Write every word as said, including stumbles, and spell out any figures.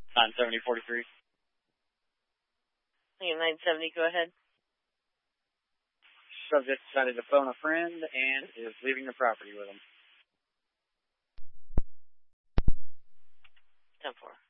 nine seventy forty-three. nine seventy, go ahead. Subject decided to phone a friend and is leaving the property with him. ten four.